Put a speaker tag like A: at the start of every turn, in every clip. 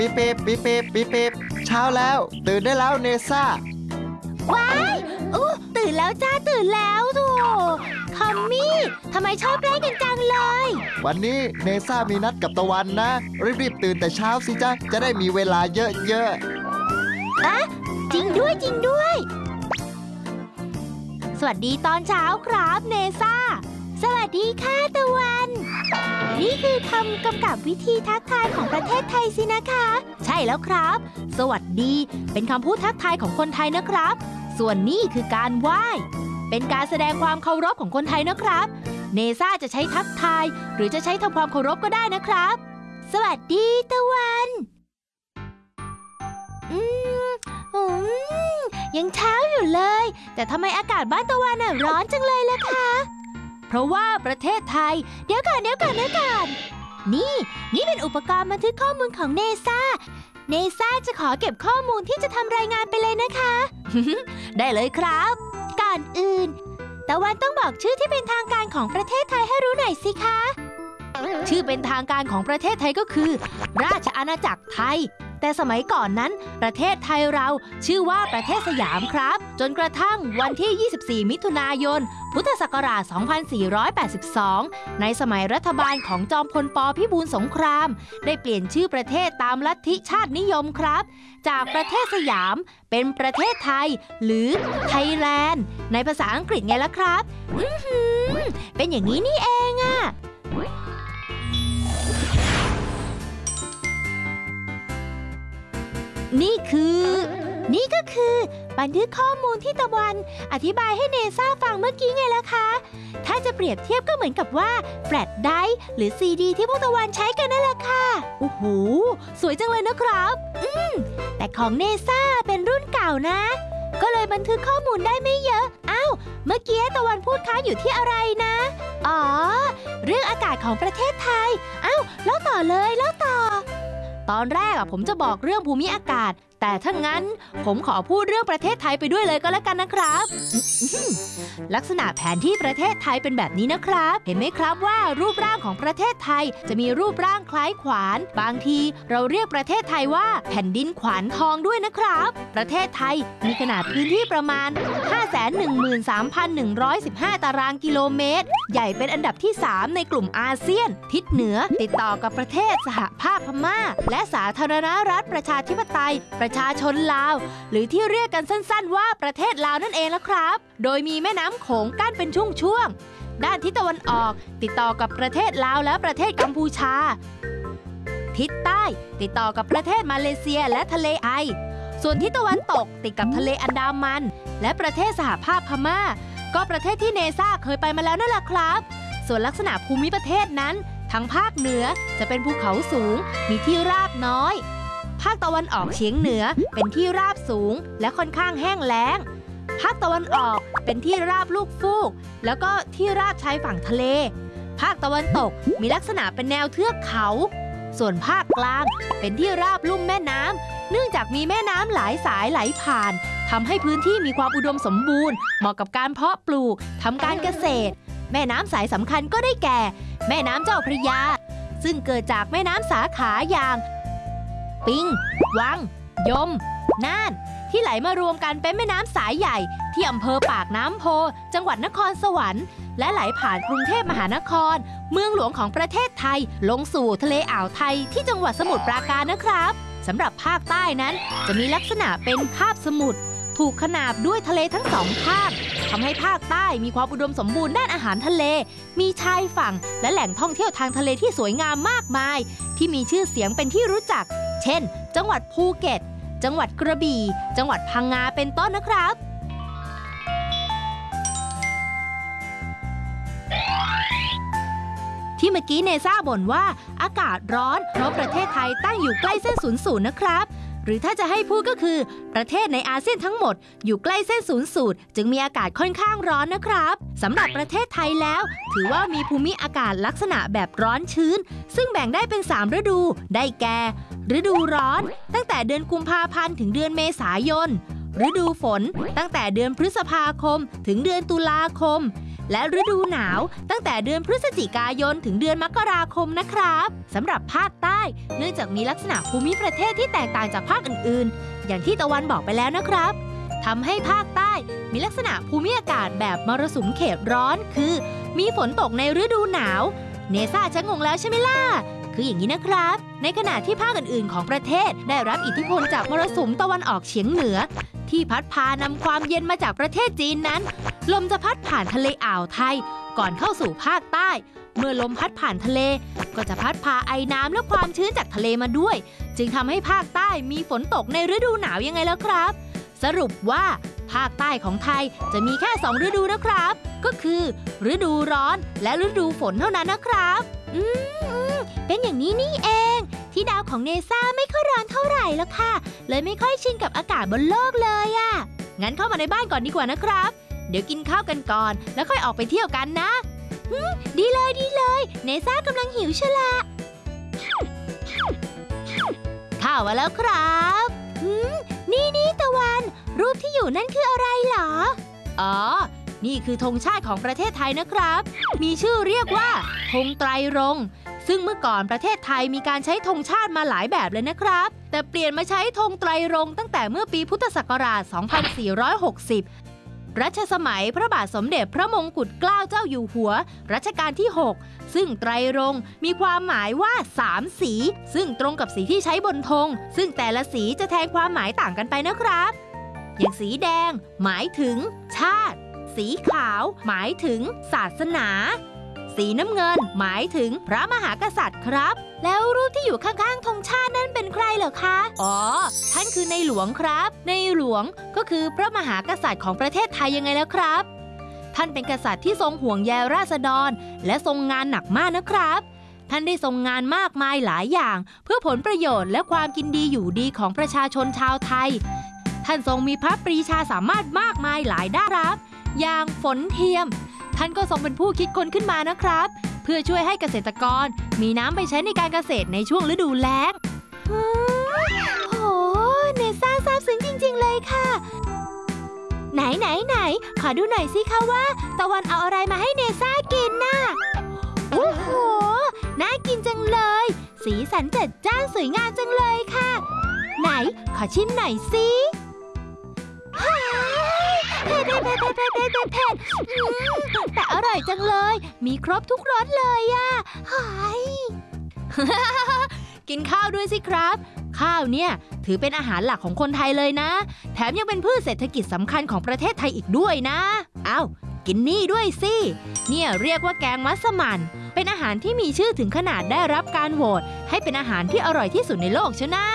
A: ปีเป๊บปีเป๊บปีเป๊บเช้าแล้วตื่นได้แล้วเนซ่า
B: ว้ายตื่นแล้วจ้าตื่นแล้วโธ่ทอมมี่ทำไมชอบแกล้งกันจังเลย
A: วันนี้เนซ่ามีนัดกับตะวันนะรีบๆตื่นแต่เช้าสิจ๊ะจะได้มีเวลาเยอะ
B: ๆอะจริงด้วยจริงด้วยสวัสดีตอนเช้าครับเนซ่าสวัสดีค่ะตะวันนี่คือคำกำกับวิธีทักทายของประเทศไทยสินะคะใช่แล้วครับสวัสดีเป็นคำพูดทักทายของคนไทยนะครับส่วนนี่คือการไหว้เป็นการแสดงความเคารพของคนไทยนะครับเนซ่าจะใช้ทักทายหรือจะใช้ทำความเคารพก็ได้นะครับสวัสดีตะวันยังเช้าอยู่เลยแต่ทำไมอากาศบ้านตะวันร้อนจังเลยล่ะคะเพราะว่าประเทศไทยเดี๋ยวก่อนนี่เป็นอุปกรณ์บันทึกข้อมูลของเนซ่าจะขอเก็บข้อมูลที่จะทำรายงานไปเลยนะคะ ได้เลยครับก่อนอื่นตะวันต้องบอกชื่อที่เป็นทางการของประเทศไทยให้รู้หน่อยสิคะชื่อเป็นทางการของประเทศไทยก็คือราชอาณาจักรไทยแต่สมัยก่อนนั้นประเทศไทยเราชื่อว่าประเทศสยามครับจนกระทั่งวันที่24มิถุนายนพุทธศักราช2482ในสมัยรัฐบาลของจอมพลป.พิบูลสงครามได้เปลี่ยนชื่อประเทศตามลัทธิชาตินิยมครับจากประเทศสยามเป็นประเทศไทยหรือไทยแลนด์ในภาษาอังกฤษไงล่ะครับเป็นอย่างนี้นี่เองอะนี่ก็คือบันทึกข้อมูลที่ตะวันอธิบายให้เนซ่าฟังเมื่อกี้ไงล่ะคะถ้าจะเปรียบเทียบก็เหมือนกับว่าแฟลชไดรฟ์หรือซีดีที่พวกตะวันใช้กันนั่นแหละค่ะโอ้โหสวยจังเลยนะครับแต่ของเนซ่าเป็นรุ่นเก่านะก็เลยบันทึกข้อมูลได้ไม่เยอะเมื่อกี้ตะวันพูดค้างอยู่ที่อะไรนะอ๋อเรื่องอากาศของประเทศไทยเล่าต่อเลยเล่าต่อตอนแรกผมจะบอกเรื่องภูมิอากาศแต่ถ้างั้นผมขอพูดเรื่องประเทศไทยไปด้วยเลยก็แล้วกันนะครับลักษณะแผนที่ประเทศไทยเป็นแบบนี้นะครับเห็นไหมครับว่ารูปร่างของประเทศไทยจะมีรูปร่างคล้ายขวานบางทีเราเรียกประเทศไทยว่าแผ่นดินขวานทองด้วยนะครับประเทศไทยมีขนาดพื้นที่ประมาณ 513,115 ตารางกิโลเมตรใหญ่เป็นอันดับที่3ในกลุ่มอาเซียนทิศเหนือติดต่อกับประเทศสหภาพพม่าและสาธารณรัฐประชาธิปไตยประชาชนลาวหรือที่เรียกกันสั้นๆว่าประเทศลาวนั่นเองละครับโดยมีแม่น้ำโขงกั้นเป็นช่วงๆด้านทิศตะวันออกติดต่อกับประเทศลาวและประเทศกัมพูชาทิศใต้ติดต่อกับประเทศมาเลเซียและทะเลไอส่วนทิศตะวันตกติดกับทะเลอันดามันและประเทศสหภาพพม่าก็ประเทศที่เนซ่าเคยไปมาแล้วนั่นแหละครับส่วนลักษณะภูมิประเทศนั้นทางภาคเหนือจะเป็นภูเขาสูงมีที่ราบน้อยภาคตะวันออกเฉียงเหนือเป็นที่ราบสูงและค่อนข้างแห้งแล้งภาคตะวันออกเป็นที่ราบลูกฟูกแล้วก็ที่ราบชายฝั่งทะเลภาคตะวันตกมีลักษณะเป็นแนวเทือกเขาส่วนภาคกลางเป็นที่ราบลุ่มแม่น้ำเนื่องจากมีแม่น้ำหลายสายไหลผ่านทำให้พื้นที่มีความอุดมสมบูรณ์เหมาะกับการเพาะปลูกทำการเกษตรแม่น้ำสายสำคัญก็ได้แก่แม่น้ำเจ้าพระยาซึ่งเกิดจากแม่น้ำสาขาอย่างปิงวังยมน่านที่ไหลมารวมกันเป็นแม่น้ำสายใหญ่ที่อำเภอปากน้ำโพจังหวัดนครสวรรค์และไหลผ่านกรุงเทพมหานครเมืองหลวงของประเทศไทยลงสู่ทะเลอ่าวไทยที่จังหวัดสมุทรปราการนะครับสำหรับภาคใต้นั้นจะมีลักษณะเป็นคาบสมุทรถูกขนาบด้วยทะเลทั้งสองข้างทำให้ภาคใต้มีความอุดมสมบูรณ์ด้านอาหารทะเลมีชายฝั่งและแหล่งท่องเที่ยวทางทะเลที่สวยงามมากมายที่มีชื่อเสียงเป็นที่รู้จักเช่นจังหวัดภูเก็ตจังหวัดกระบี่จังหวัดพังงาเป็นต้นนะครับที่เมื่อกี้เนซ่าบ่นว่าอากาศร้อนเพราะประเทศไทยตั้งอยู่ใกล้เส้นศูนย์สูตรนะครับหรือถ้าจะให้พูดก็คือประเทศในอาเซียนทั้งหมดอยู่ใกล้เส้นศูนย์สูตรจึงมีอากาศค่อนข้างร้อนนะครับสำหรับประเทศไทยแล้วถือว่ามีภูมิอากาศลักษณะแบบร้อนชื้นซึ่งแบ่งได้เป็น3ฤดูได้แก่ฤดูร้อนตั้งแต่เดือนกุมภาพันธ์ถึงเดือนเมษายนฤดูฝนตั้งแต่เดือนพฤษภาคมถึงเดือนตุลาคมและฤดูหนาวตั้งแต่เดือนพฤศจิกายนถึงเดือนมกราคมนะครับสำหรับภาคใต้เนื่องจากมีลักษณะภูมิประเทศที่แตกต่างจากภาคอื่นๆอย่างที่ตะวันบอกไปแล้วนะครับทำให้ภาคใต้มีลักษณะภูมิอากาศแบบมรสุมเขตร้อนคือมีฝนตกในฤดูหนาวเนซ่าชักงงแล้วใช่ไหมล่ะคืออย่างนี้นะครับในขณะที่ภาคอื่นๆของประเทศได้รับอิทธิพลจากมรสุมตะวันออกเฉียงเหนือที่พัดพานำความเย็นมาจากประเทศจีนนั้นลมจะพัดผ่านทะเลอ่าวไทยก่อนเข้าสู่ภาคใต้เมื่อลมพัดผ่านทะเลก็จะพัดพาไอน้ำและความชื้นจากทะเลมาด้วยจึงทำให้ภาคใต้มีฝนตกในฤดูหนาวยังไงแล้วครับสรุปว่าภาคใต้ของไทยจะมีแค่2ฤดูนะครับก็คือฤดูร้อนและฤดูฝนเท่านั้นนะครับเป็นอย่างนี้นี่เองที่ดาวของเนซ่าไม่ค่อยร้อนเท่าไหร่แล้วค่ะเลยไม่ค่อยชินกับอากาศบนโลกเลยอะงั้นเข้ามาในบ้านก่อนดีกว่านะครับเดี๋ยวกินข้าวกันก่อนแล้วค่อยออกไปเที่ยวกันนะดีเลยเนซ่ากำลังหิวชะละข้าวมาแล้วครับนี่ตะวันรูปที่อยู่นั่นคืออะไรเหรออ๋อนี่คือธงชาติของประเทศไทยนะครับมีชื่อเรียกว่าธงไตรรงค์ซึ่งเมื่อก่อนประเทศไทยมีการใช้ธงชาติมาหลายแบบเลยนะครับแต่เปลี่ยนมาใช้ธงไตรรงค์ตั้งแต่เมื่อปีพุทธศักราช 2460 รัชสมัยพระบาทสมเด็จพระมงกุฎเกล้าเจ้าอยู่หัวรัชกาลที่ 6 ซึ่งไตรรงค์มีความหมายว่า3สีซึ่งตรงกับสีที่ใช้บนธงซึ่งแต่ละสีจะแทนความหมายต่างกันไปนะครับอย่างสีแดงหมายถึงชาติสีขาวหมายถึงศาสนาสีน้ำเงินหมายถึงพระมหากษัตริย์ครับแล้วรูปที่อยู่ข้างๆธงชาตินั้นเป็นใครเหรอคะอ๋อท่านคือในหลวงครับในหลวงก็คือพระมหากษัตริย์ของประเทศไทยยังไงแล้วครับท่านเป็นกษัตริย์ที่ทรงห่วงใยราษฎรและทรงงานหนักมากนะครับท่านได้ทรงงานมากมายหลายอย่างเพื่อผลประโยชน์และความกินดีอยู่ดีของประชาชนชาวไทยท่านทรงมีพระปรีชาสามารถมากมายหลายด้านครับอย่างฝนเทียมท่านก็ทรงเป็นผู้คิดค้นขึ้นมานะครับเพื่อช่วยให้เกษตรกรมีน้ำไปใช้ในการเกษตรในช่วงฤดูแล้งโอ้เนซ่าซาบซึ้งจริงๆเลยค่ะไหนขอดูหน่อยสิคะว่าตะวันเอาอะไรมาให้เนซ่ากินน่ะโอ้โหน่ากินจังเลยสีสันจัดจ้านสวยงามจังเลยค่ะไหนขอชิมหน่อยสิเผ็ดแต่อร่อยจังเลยมีครบทุกรสเลยอ่ะกินข้าวด้วยสิครับข้าวเนี่ยถือเป็นอาหารหลักของคนไทยเลยนะแถมยังเป็นพืชเศรษฐกิจสำคัญของประเทศไทยอีกด้วยนะอ้าวกินนี่ด้วยสิเนี่ยเรียกว่าแกงมัสมั่นเป็นอาหารที่มีชื่อถึงขนาดได้รับการโหวตให้เป็นอาหารที่อร่อยที่สุดในโลกเชียวนะ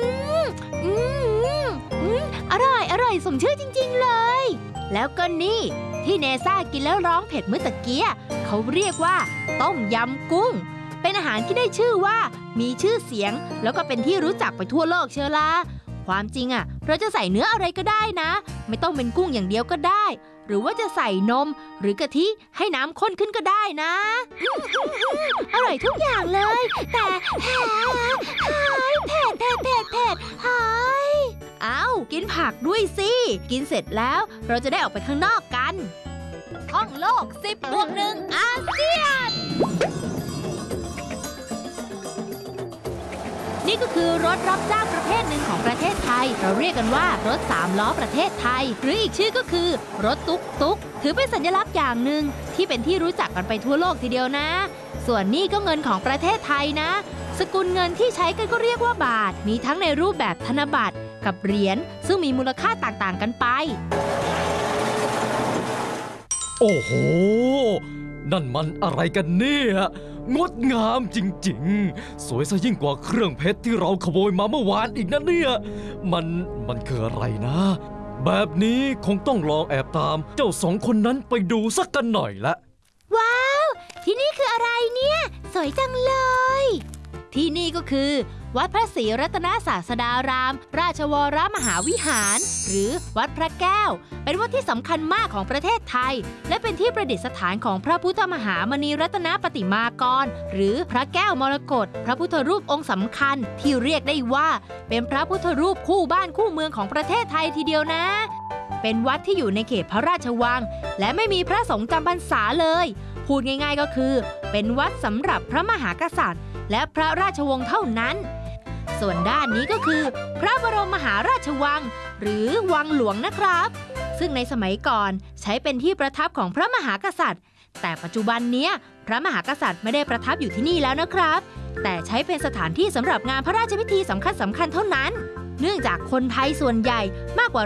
B: อร่อยสมชื่อจริงๆเลยแล้วก็นี่ที่เนซ่ากินแล้วร้องเผ็ดเมื่อตะกี้เขาเรียกว่าต้มยำกุ้งเป็นอาหารที่ได้ชื่อว่ามีชื่อเสียงแล้วก็เป็นที่รู้จักไปทั่วโลกเชียวล่ะความจริงเราจะใส่เนื้ออะไรก็ได้นะไม่ต้องเป็นกุ้งอย่างเดียวก็ได้หรือว่าจะใส่นมหรือกะทิให้น้ำข้นขึ้นก็ได้นะอร่อยทุกอย่างเลยแต่เผ็ดอ้าวกินผักด้วยสิกินเสร็จแล้วเราจะได้ออกไปข้างนอกกันท่องโลก 10+1 อาเซียนนี่ก็คือรถรับจ้างประเภทหนึ่งของประเทศไทยเราเรียกกันว่ารถ3ล้อประเทศไทยหรืออีกชื่อก็คือรถตุ๊กถือเป็นสัญลักษณ์อย่างหนึ่งที่เป็นที่รู้จักกันไปทั่วโลกทีเดียวนะส่วนนี่ก็เงินของประเทศไทยนะสกุลเงินที่ใช้กันก็เรียกว่าบาทมีทั้งในรูปแบบธนบัตรกับเหรียญซึ่งมีมูลค่าต่างๆกันไป
C: โอ้โหนั่นมันอะไรกันเนี่ยงดงามจริงๆสวยซะยิ่งกว่าเครื่องเพชรที่เราขโมยมาเมื่อวานอีกนะเนี่ยมันคืออะไรนะแบบนี้คงต้องลองแอบตามเจ้า2 คนนั้นไปดูสักกันหน่อยละ
B: ว้าวที่นี่คืออะไรเนี่ยสวยจังเลยที่นี่ก็คือวัดพระศรีรัตนศาสดารามราชวรมหาวิหารหรือวัดพระแก้วเป็นวัดที่สำคัญมากของประเทศไทยและเป็นที่ประดิษฐานของพระพุทธมหามณีรัตนปฏิมากรหรือพระแก้วมรกตพระพุทธรูปองค์สำคัญที่เรียกได้ว่าเป็นพระพุทธรูปคู่บ้านคู่เมืองของประเทศไทยทีเดียวนะเป็นวัดที่อยู่ในเขตพระราชวังและไม่มีพระสงฆ์จำพรรษาเลยพูดง่ายๆก็คือเป็นวัดสำหรับพระมหากษัตริย์และพระราชวงศ์เท่านั้นส่วนด้านนี้ก็คือพระบรมมหาราชวังหรือวังหลวงนะครับซึ่งในสมัยก่อนใช้เป็นที่ประทับของพระมหากษัตริย์แต่ปัจจุบันเนี้ยพระมหากษัตริย์ไม่ได้ประทับอยู่ที่นี่แล้วนะครับแต่ใช้เป็นสถานที่สำหรับงานพระราชพิธีสำคัญเท่านั้นเนื่องจากคนไทยส่วนใหญ่มากกว่า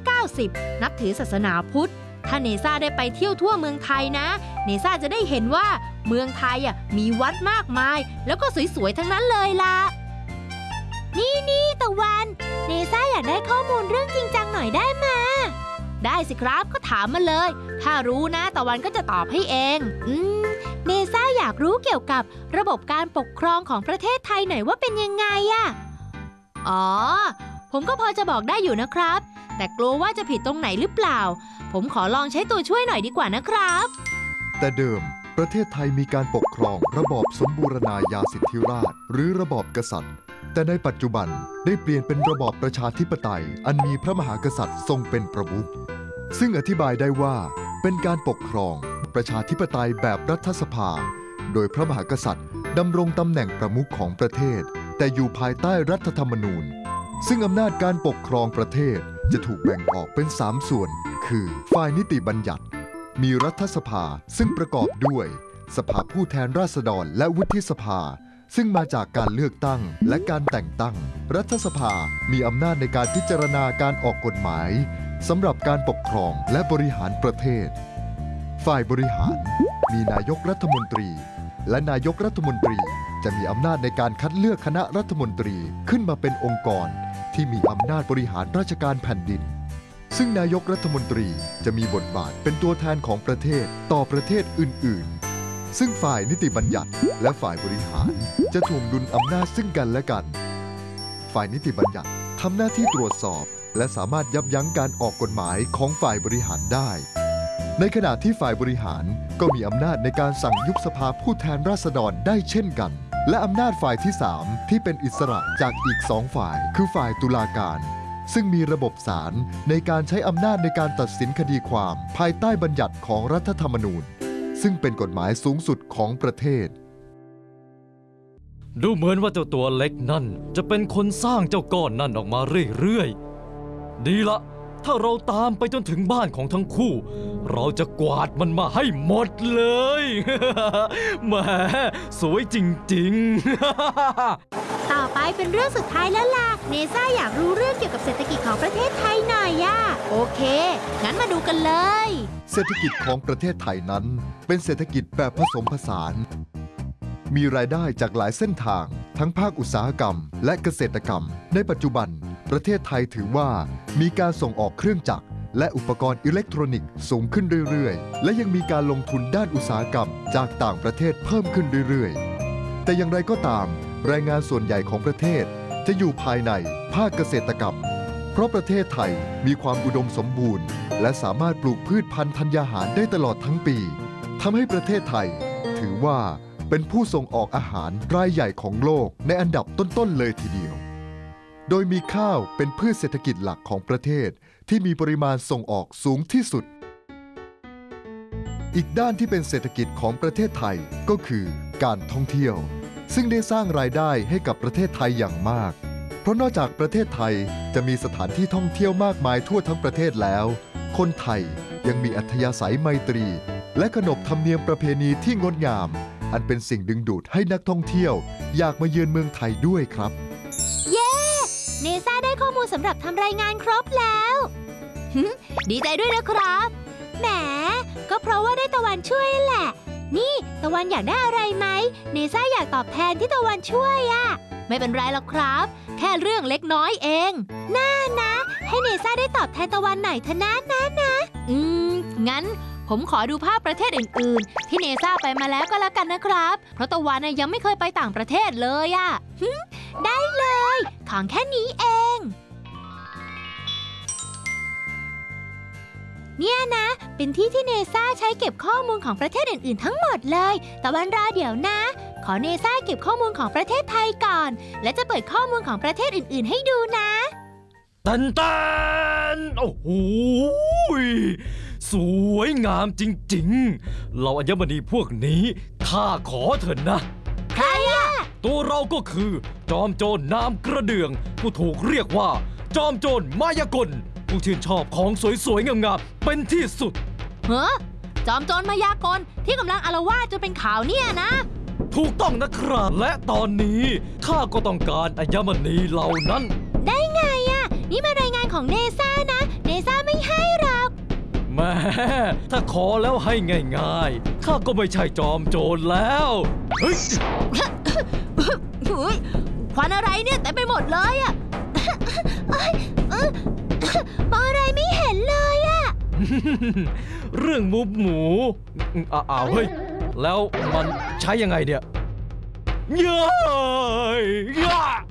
B: 90%นับถือศาสนาพุทธถ้าเนซ่าได้ไปเที่ยวทั่วเมืองไทยนะเนซ่าจะได้เห็นว่าเมืองไทยมีวัดมากมายแล้วก็สวยๆทั้งนั้นเลยล่ะนี่ตะวันเนซ่าอยากได้ข้อมูลเรื่องจริงจังหน่อยได้มาได้สิครับก็ถามมาเลยถ้ารู้นะตะวันก็จะตอบให้เองเนซ่าอยากรู้เกี่ยวกับระบบการปกครองของประเทศไทยหน่อยว่าเป็นยังไงอ๋อผมก็พอจะบอกได้อยู่นะครับแต่กลัวว่าจะผิดตรงไหนหรือเปล่าผมขอลองใช้ตัวช่วยหน่อยดีกว่านะครับ
A: แต่เดิมประเทศไทยมีการปกครองระบอบสมบูรณาญาสิทธิราชย์หรือระบอบกษัตริย์แต่ในปัจจุบันได้เปลี่ยนเป็นระบอบประชาธิปไตยอันมีพระมหากษัตริย์ทรงเป็นประมุขซึ่งอธิบายได้ว่าเป็นการปกครองประชาธิปไตยแบบรัฐสภาโดยพระมหากษัตริย์ดำรงตำแหน่งประมุขของประเทศแต่อยู่ภายใต้รัฐธรรมนูญซึ่งอำนาจการปกครองประเทศจะถูกแบ่งออกเป็น3ส่วนคือฝ่ายนิติบัญญัติมีรัฐสภาซึ่งประกอบด้วยสภาผู้แทนราษฎรและวุฒิสภาซึ่งมาจากการเลือกตั้งและการแต่งตั้งรัฐสภามีอำนาจในการพิจารณาการออกกฎหมายสำหรับการปกครองและบริหารประเทศฝ่ายบริหารมีนายกรัฐมนตรีและนายกรัฐมนตรีจะมีอำนาจในการคัดเลือกคณะรัฐมนตรีขึ้นมาเป็นองค์กรที่มีอำนาจบริหารราชการแผ่นดินซึ่งนายกรัฐมนตรีจะมีบทบาทเป็นตัวแทนของประเทศต่อประเทศอื่นๆซึ่งฝ่ายนิติบัญญัติและฝ่ายบริหารจะถ่วงดุลอำนาจซึ่งกันและกันฝ่ายนิติบัญญัติทำหน้าที่ตรวจสอบและสามารถยับยั้งการออกกฎหมายของฝ่ายบริหารได้ในขณะที่ฝ่ายบริหารก็มีอำนาจในการสั่งยุบสภาผู้แทนราษฎรได้เช่นกันและอำนาจฝ่ายที่3ที่เป็นอิสระจากอีก2ฝ่ายคือฝ่ายตุลาการซึ่งมีระบบศาลในการใช้อำนาจในการตัดสินคดีความภายใต้บัญญัติของรัฐธรรมนูญซึ่งเป็นกฎหมายสูงสุดของประเทศ
C: ดูเหมือนว่าเจ้าตัวเล็กนั่นจะเป็นคนสร้างเจ้าก้อนนั่นออกมาเรื่อยๆดีละถ้าเราตามไปจนถึงบ้านของทั้งคู่เราจะกวาดมันมาให้หมดเลย แหมสวยจริงๆ
B: ต่อไปเป็นเรื่องสุดท้ายแล้วล่ะเนซ่าอยากรู้เรื่องเกี่ยวกับเศรษฐกิจของประเทศไทยหน่อยโอเคงั้นมาดูกันเลย
A: เศรษฐกิจของประเทศไทยนั้นเป็นเศรษฐกิจแบบผสมผสานมีรายได้จากหลายเส้นทางทั้งภาคอุตสาหกรรมและเกษตรกรรมในปัจจุบันประเทศไทยถือว่ามีการส่งออกเครื่องจักรและอุปกรณ์อิเล็กทรอนิกส์สูงขึ้นเรื่อยๆและยังมีการลงทุนด้านอุตสาหกรรมจากต่างประเทศเพิ่มขึ้นเรื่อยๆแต่อย่างไรก็ตามแรงงานส่วนใหญ่ของประเทศจะอยู่ภายในภาคเกษตรกรรมเพราะประเทศไทยมีความอุดมสมบูรณ์และสามารถปลูกพืชพันธุ์ธัญญาหารได้ตลอดทั้งปีทำให้ประเทศไทยถือว่าเป็นผู้ส่งออกอาหารรายใหญ่ของโลกในอันดับต้นๆเลยทีเดียวโดยมีข้าวเป็นพืชเศรษฐกิจหลักของประเทศที่มีปริมาณส่งออกสูงที่สุดอีกด้านที่เป็นเศรษฐกิจของประเทศไทยก็คือการท่องเที่ยวซึ่งได้สร้างรายได้ให้กับประเทศไทยอย่างมากเพราะนอกจากประเทศไทยจะมีสถานที่ท่องเที่ยวมากมายทั่วทั้งประเทศแล้วคนไทยยังมีอัธยาศัยไมตรีและขนบธรรมเนียมประเพณีที่งดงามอันเป็นสิ่งดึงดูดให้นักท่องเที่ยวอยากมาเยือนเมืองไทยด้วยครับ
B: เนซ่าได้ข้อมูลสำหรับทำรายงานครบแล้ว ดีใจด้วยนะครับแหมก็เพราะว่าได้ตะวันช่วยแหละนี่ตะวันอยากได้อะไรไหมเนซ่าอยากตอบแทนที่ตะวันช่วยไม่เป็นไรหรอกครับแค่เรื่องเล็กน้อยเองน่านะให้เนซ่าได้ตอบแทนตะวันหน่อยเถอะนะงั้นผมขอดูภาพประเทศอื่นๆที่เนซ่าไปมาแล้วก็แล้วกันนะครับเพราะตะวันยังไม่เคยไปต่างประเทศเลยได้เลยของแค่นี้เองเนี่ยนะเป็นที่ที่เนซ่าใช้เก็บข้อมูลของประเทศอื่นๆทั้งหมดเลยตะวันรอเดี๋ยวนะขอเนซ่าเก็บข้อมูลของประเทศไทยก่อนและจะเปิดข้อมูลของประเทศอื่นๆให้ดูนะ
C: ตันโอ้โหสวยงามจริงๆเราอัญมณีพวกนี้ข้าขอเถอะนะ
B: ใครอะ
C: ตัวเราก็คือจอมโจรนามกระเดื่อง ผู้ถูกเรียกว่า จอมโจรมายากล ผู้ชื่นชอบของสวยๆงามๆเป็นที่สุด
B: เฮ้อจอมโจรมายากลที่กำลังอาละวาดจนเป็นข่าวเนี่ยนะ
C: ถูกต้องนะครับและตอนนี้ข้าก็ต้องการอัญมณีเหล่านั้น
B: ได้ไงอะนี่มารายงานของเนซ่านะ เนซ่าไม่ให้หรอก
C: แม่ถ้าขอแล้วให้ง่ายๆข้าก็ไม่ใช่จอมโจรแล้วเฮ้ย
B: เฮ้ยควันอะไรเนี่ยเต็มไปหมดเลยอะมองอะไรไม่เห็นเลยอะ
C: เรื่องมุกหมูอ้าวเฮ้ยแล้วมันใช้ยังไงเนี่ยเย้ย